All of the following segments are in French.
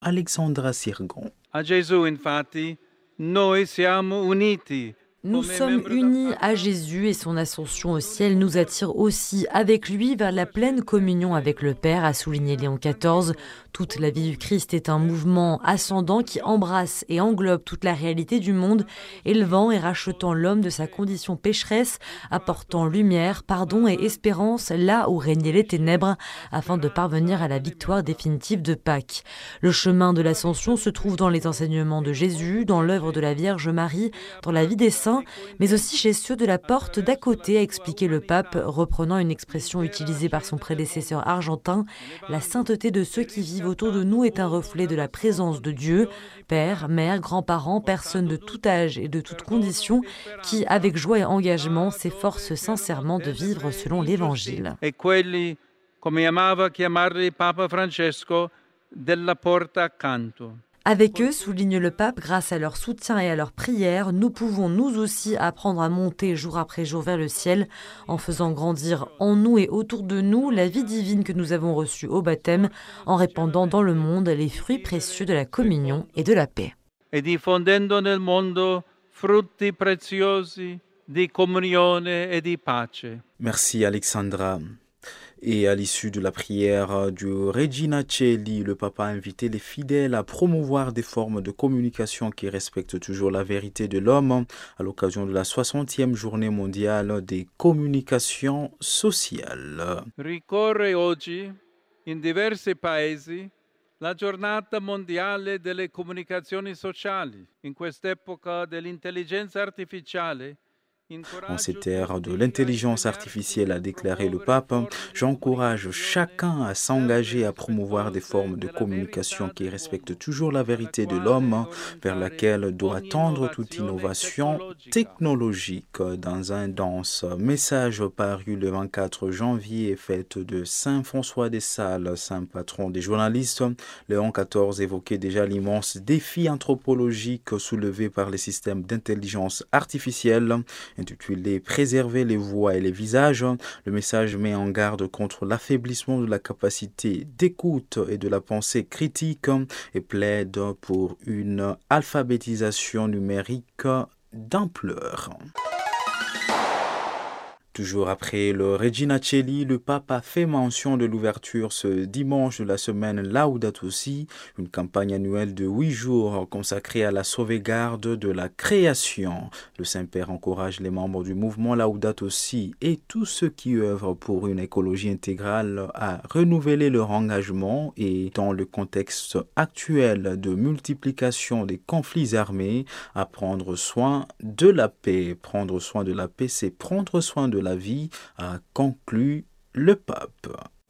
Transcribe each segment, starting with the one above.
Alexandra Sirgon. A Gesù, infatti, noi siamo uniti. Nous sommes unis à Jésus et son ascension au ciel nous attire aussi avec lui vers la pleine communion avec le Père, a souligné Léon XIV. Toute la vie du Christ est un mouvement ascendant qui embrasse et englobe toute la réalité du monde, élevant et rachetant l'homme de sa condition pécheresse, apportant lumière, pardon et espérance là où régnaient les ténèbres, afin de parvenir à la victoire définitive de Pâques. Le chemin de l'ascension se trouve dans les enseignements de Jésus, dans l'œuvre de la Vierge Marie, dans la vie des saints, mais aussi chez ceux de la porte d'à côté, a expliqué le pape, reprenant une expression utilisée par son prédécesseur argentin. La sainteté de ceux qui vivent autour de nous est un reflet de la présence de Dieu, père, mère, grands-parents, personnes de tout âge et de toute condition, qui, avec joie et engagement, s'efforcent sincèrement de vivre selon l'Évangile. E quelli, come amava chiamarli Papa Francesco, della porta accanto. Avec eux, souligne le pape, grâce à leur soutien et à leur prière, nous pouvons nous aussi apprendre à monter jour après jour vers le ciel, en faisant grandir en nous et autour de nous la vie divine que nous avons reçue au baptême, en répandant dans le monde les fruits précieux de la communion et de la paix. E diffondendo nel mondo frutti preziosi di comunione e di pace. Merci Alexandra. Et à l'issue de la prière du Regina Coeli, le Papa a invité les fidèles à promouvoir des formes de communication qui respectent toujours la vérité de l'homme à l'occasion de la 60e journée mondiale des communications sociales. Ricorre oggi in diversi paesi la giornata mondiale delle comunicazioni sociali. In quest'epoca dell'intelligenza artificiale, en cette ère de l'intelligence artificielle, a déclaré le pape, j'encourage chacun à s'engager à promouvoir des formes de communication qui respectent toujours la vérité de l'homme, vers laquelle doit tendre toute innovation technologique. Dans un dense message paru le 24 janvier, fête de Saint François des Sales, saint patron des journalistes, Léon XIV évoquait déjà l'immense défi anthropologique soulevé par les systèmes d'intelligence artificielle. Intitulé « Préserver les voix et les visages », le message met en garde contre l'affaiblissement de la capacité d'écoute et de la pensée critique et plaide pour une alphabétisation numérique d'ampleur. Toujours après le Regina Coeli, le pape a fait mention de l'ouverture ce dimanche de la semaine Laudato Si, une campagne annuelle de 8 jours consacrée à la sauvegarde de la création. Le Saint-Père encourage les membres du mouvement Laudato Si et tous ceux qui œuvrent pour une écologie intégrale à renouveler leur engagement et, dans le contexte actuel de multiplication des conflits armés, à prendre soin de la paix. Prendre soin de la paix, c'est prendre soin de la vie, a conclu le pape.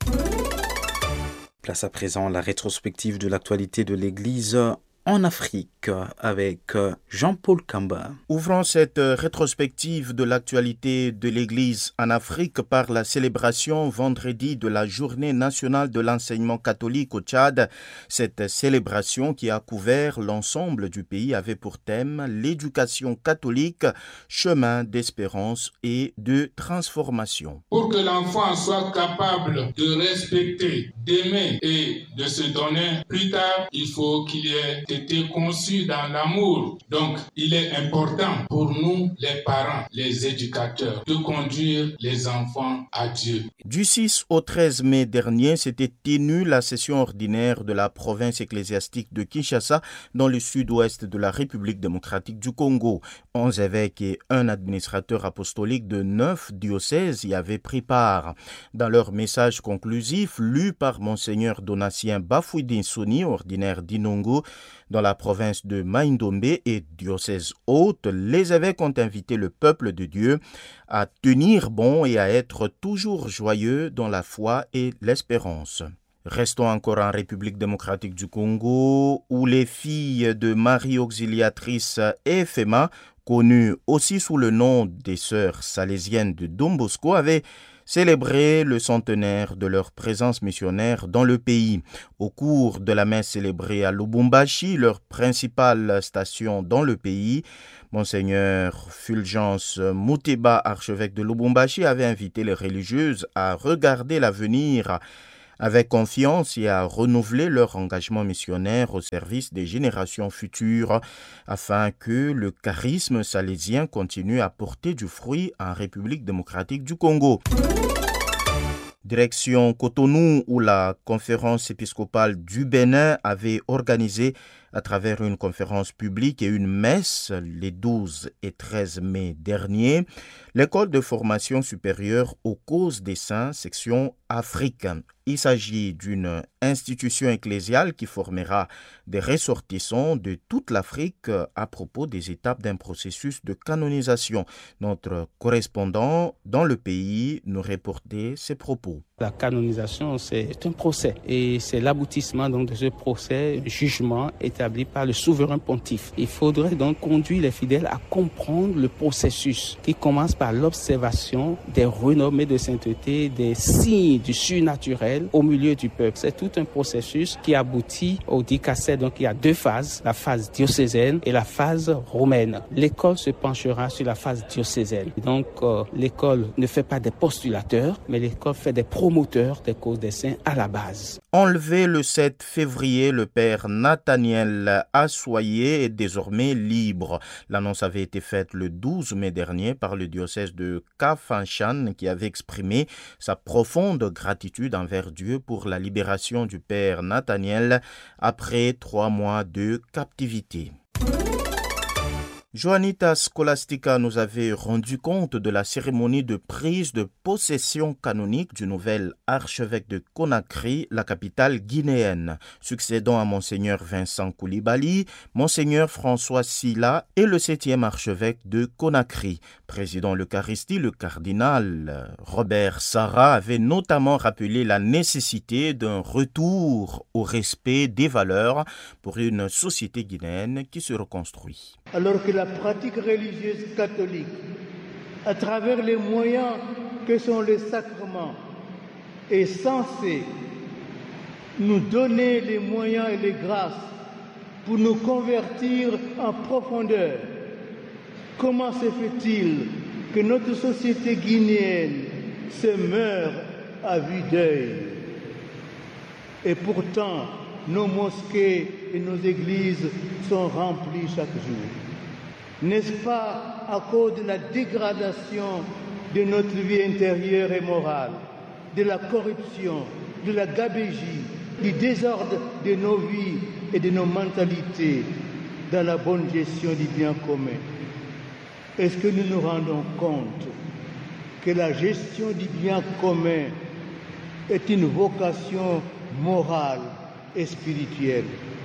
Place à présent la rétrospective de l'actualité de l'Église en Afrique avec Jean-Paul Kamba. Ouvrons cette rétrospective de l'actualité de l'Église en Afrique par la célébration vendredi de la Journée nationale de l'enseignement catholique au Tchad. Cette célébration qui a couvert l'ensemble du pays avait pour thème l'éducation catholique, chemin d'espérance et de transformation. Pour que l'enfant soit capable de respecter, d'aimer et de se donner plus tard, il faut qu'il y ait été conçu dans l'amour. Donc, il est important pour nous, les parents, les éducateurs, de conduire les enfants à Dieu. Du 6 au 13 mai dernier, s'était tenue la session ordinaire de la province ecclésiastique de Kinshasa dans le sud-ouest de la République démocratique du Congo. 11 évêques et un administrateur apostolique de 9 diocèses y avaient pris part. Dans leur message conclusif, lu par Monseigneur Donatien Bafouidine Soni, ordinaire d'Inongo, dans la province de Maïndombe et diocèse haute, les évêques ont invité le peuple de Dieu à tenir bon et à être toujours joyeux dans la foi et l'espérance. Restons encore en République démocratique du Congo, où les filles de Marie Auxiliatrice Efema, connues aussi sous le nom des sœurs salésiennes de Don Bosco, avaient célébrer le centenaire de leur présence missionnaire dans le pays. Au cours de la messe célébrée à Lubumbashi, leur principale station dans le pays, Monseigneur Fulgence Mouteba, archevêque de Lubumbashi, avait invité les religieuses à regarder l'avenir avec confiance et à renouveler leur engagement missionnaire au service des générations futures afin que le charisme salésien continue à porter du fruit en République démocratique du Congo. Direction Cotonou, où la conférence épiscopale du Bénin avait organisé à travers une conférence publique et une messe les 12 et 13 mai dernier, l'école de formation supérieure aux causes des saints, section Afrique. Il s'agit d'une institution ecclésiale qui formera des ressortissants de toute l'Afrique à propos des étapes d'un processus de canonisation. Notre correspondant dans le pays nous reportait ses propos. La canonisation, c'est un procès et c'est l'aboutissement donc de ce procès, jugement établi par le souverain pontife. Il faudrait donc conduire les fidèles à comprendre le processus qui commence par l'observation des renommées de sainteté, des signes du surnaturel au milieu du peuple. C'est tout un processus qui aboutit au dicaster. Donc il y a deux phases, la phase diocésaine et la phase romaine. L'école se penchera sur la phase diocésaine. Donc l'école ne fait pas des postulateurs, mais l'école fait des promoteurs des causes des saints à la base. Enlevé le 7 février, le père Nathaniel Assoyer est désormais libre. L'annonce avait été faite le 12 mai dernier par le diocèse de Kafanchan qui avait exprimé sa profonde gratitude envers Dieu pour la libération du père Nathaniel après 3 mois de captivité. Joannita Scholastica nous avait rendu compte de la cérémonie de prise de possession canonique du nouvel archevêque de Conakry, la capitale guinéenne. Succédant à Monseigneur Vincent Koulibaly, Monseigneur François Silla est le 7e archevêque de Conakry. Président l'Eucharistie, le cardinal Robert Sarah avait notamment rappelé la nécessité d'un retour au respect des valeurs pour une société guinéenne qui se reconstruit. Alors que la pratique religieuse catholique, à travers les moyens que sont les sacrements, est censée nous donner les moyens et les grâces pour nous convertir en profondeur. Comment se fait-il que notre société guinéenne se meurt à vue d'œil? Et pourtant, nos mosquées et nos églises sont remplies chaque jour. N'est-ce pas à cause de la dégradation de notre vie intérieure et morale, de la corruption, de la gabegie, du désordre de nos vies et de nos mentalités dans la bonne gestion du bien commun? Est-ce que nous nous rendons compte que la gestion du bien commun est une vocation morale et spirituelle?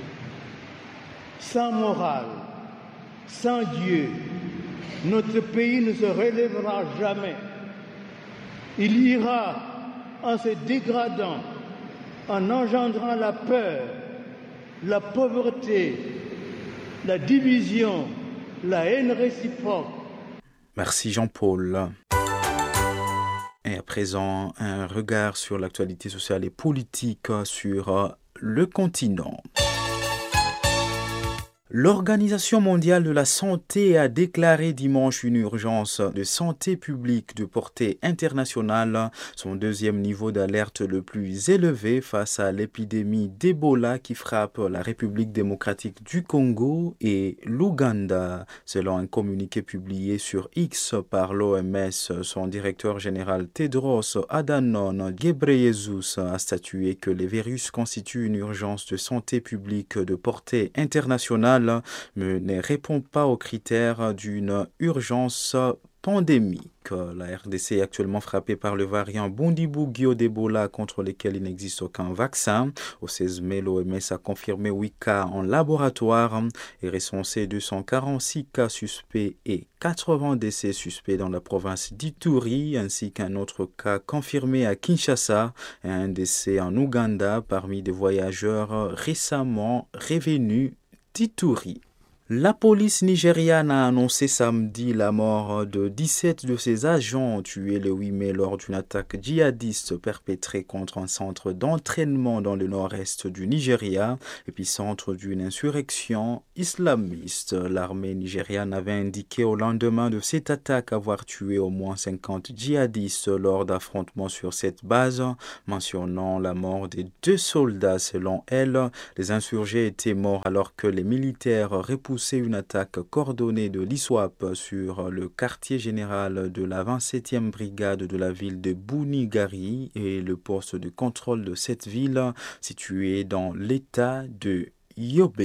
Sans morale, sans Dieu, notre pays ne se relèvera jamais. Il ira en se dégradant, en engendrant la peur, la pauvreté, la division, la haine réciproque. Merci Jean-Paul. Et à présent, un regard sur l'actualité sociale et politique sur le continent. L'Organisation mondiale de la santé a déclaré dimanche une urgence de santé publique de portée internationale, son deuxième niveau d'alerte le plus élevé face à l'épidémie d'Ebola qui frappe la République démocratique du Congo et l'Ouganda. Selon un communiqué publié sur X par l'OMS, son directeur général Tedros Adhanom Ghebreyesus a statué que les virus constituent une urgence de santé publique de portée internationale mais ne répond pas aux critères d'une urgence pandémique. La RDC est actuellement frappée par le variant Bundibugyo d'Ebola contre lequel il n'existe aucun vaccin. Au 16 mai, l'OMS a confirmé 8 cas en laboratoire et recensé 246 cas suspects et 80 décès suspects dans la province d'Ituri, ainsi qu'un autre cas confirmé à Kinshasa et un décès en Ouganda parmi des voyageurs récemment revenus d'Ituri. La police nigériane a annoncé samedi la mort de 17 de ses agents tués le 8 mai lors d'une attaque djihadiste perpétrée contre un centre d'entraînement dans le nord-est du Nigeria, épicentre d'une insurrection islamiste. L'armée nigériane avait indiqué au lendemain de cette attaque avoir tué au moins 50 djihadistes lors d'affrontements sur cette base, mentionnant la mort des 2 soldats. Selon elle, les insurgés étaient morts alors que les militaires repoussaient une attaque coordonnée de l'ISWAP sur le quartier général de la 27e brigade de la ville de Bounigari et le poste de contrôle de cette ville situé dans l'état de Yobe.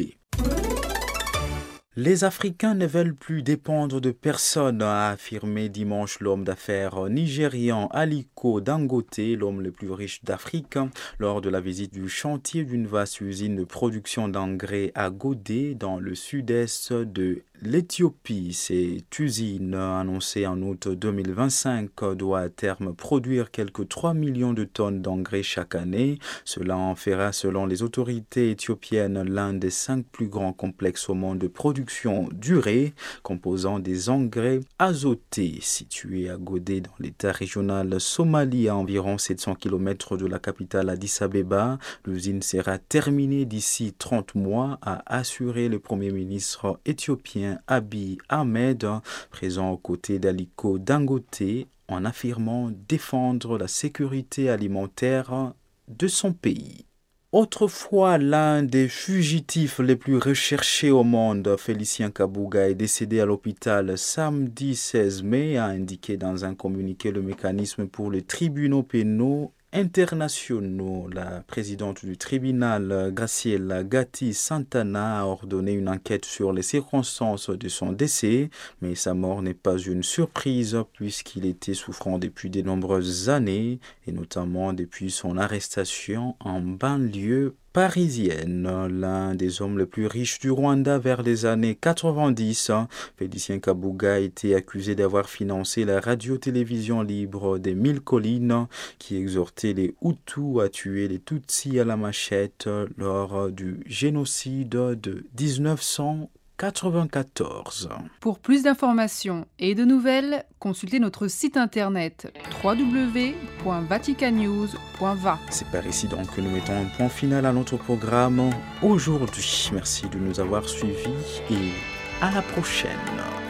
Les Africains ne veulent plus dépendre de personne, a affirmé dimanche l'homme d'affaires nigérian Aliko Dangote, l'homme le plus riche d'Afrique, lors de la visite du chantier d'une vaste usine de production d'engrais à Godé, dans le sud-est de l'Éthiopie. Cette usine, annoncée en août 2025, doit à terme produire quelques 3 millions de tonnes d'engrais chaque année. Cela en fera, selon les autorités éthiopiennes, l'un des 5 plus grands complexes au monde de production d'urée, composant des engrais azotés. Situé à Godé, dans l'état régional Somalie, à environ 700 km de la capitale Addis Abeba, l'usine sera terminée d'ici 30 mois, a assuré le Premier ministre éthiopien Abiy Ahmed, présent aux côtés d'Aliko Dangote, en affirmant défendre la sécurité alimentaire de son pays. Autrefois, l'un des fugitifs les plus recherchés au monde, Félicien Kabuga, est décédé à l'hôpital samedi 16 mai, a indiqué dans un communiqué le mécanisme pour les tribunaux pénaux internationaux. La présidente du tribunal, Graciela Gatti Santana, a ordonné une enquête sur les circonstances de son décès, mais sa mort n'est pas une surprise puisqu'il était souffrant depuis de nombreuses années, et notamment depuis son arrestation en banlieue parisienne. L'un des hommes les plus riches du Rwanda vers les années 90, Félicien Kabuga a été accusé d'avoir financé la radio-télévision libre des 1000 collines qui exhortait les Hutus à tuer les Tutsis à la machette lors du génocide de 1994. Pour plus d'informations et de nouvelles, consultez notre site internet www.vaticannews.va. C'est par ici donc que nous mettons un point final à notre programme aujourd'hui. Merci de nous avoir suivis et à la prochaine.